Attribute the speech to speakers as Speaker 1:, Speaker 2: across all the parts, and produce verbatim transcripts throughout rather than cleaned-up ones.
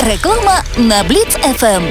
Speaker 1: Реклама на Бліц еф ем.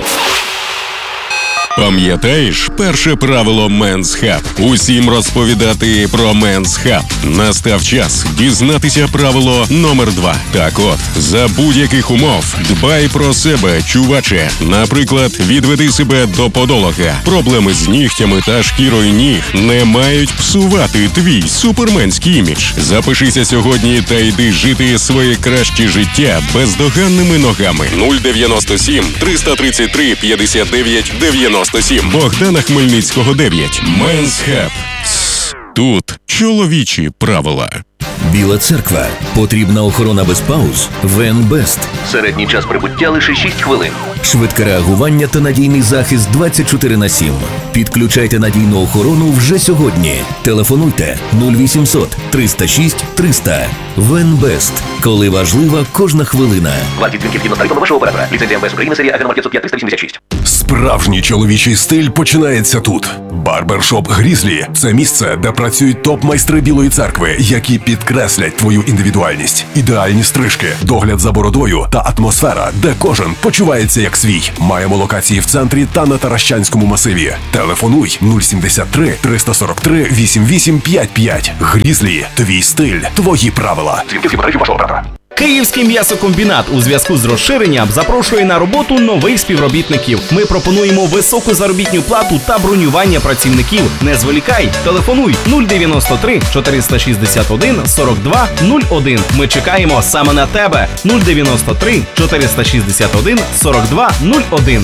Speaker 2: Пам'ятаєш перше правило Men's Hub? Усім розповідати про Men's Hub. Настав час дізнатися правило номер два. Так от, за будь-яких умов дбай про себе, чуваче. Наприклад, відведи себе до подолога. Проблеми з нігтями та шкірою ніг не мають псувати твій суперменський імідж. Запишися сьогодні та йди жити своє краще життя бездоганними ногами. нуль дев'яносто сім триста тридцять три п'ятдесят дев'ять дев'яносто сім. Богдана Хмельницького, дев'ять. Men's Hub. Тут чоловічі правила.
Speaker 3: Біла церква. Потрібна охорона без пауз. Венбест.
Speaker 4: Середній час прибуття лише шість хвилин.
Speaker 3: Швидке реагування та надійний захист двадцять чотири на сім. Підключайте надійну охорону вже сьогодні. Телефонуйте нуль вісімсот триста шість триста. Венбест. Коли важлива кожна хвилина.
Speaker 4: Вартість дзвінків згідно з тарифами вашого оператора. Ліцензія ем ве ес України, серія Агромарк п'ятсот п'ять триста вісімдесят шість.
Speaker 5: Справжній чоловічий стиль починається тут. Барбершоп Грізлі – це місце, де працюють топ-майстри Білої церкви, які підкреслять твою індивідуальність. Ідеальні стрижки, догляд за бородою та атмосфера, де кожен почувається як свій. Маємо локації в центрі та на Таращанському масиві. Телефонуй нуль сімдесят три триста сорок три вісімдесят вісім п'ятдесят п'ять. Грізлі – твій стиль, твої правила.
Speaker 4: Дзвінки згідно тарифів вашого оператора.
Speaker 6: Київський м'ясокомбінат у зв'язку з розширенням запрошує на роботу нових співробітників. Ми пропонуємо високу заробітну плату та бронювання працівників. Не зволікай, телефонуй нуль дев'яносто три чотириста шістдесят один сорок два нуль один. Ми чекаємо саме на тебе. нуль дев'яносто три чотириста шістдесят один сорок два нуль один.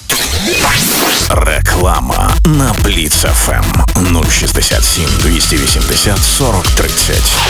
Speaker 7: Реклама на Бліц еф ем нуль шістдесят сім двісті вісімдесят сорок тридцять.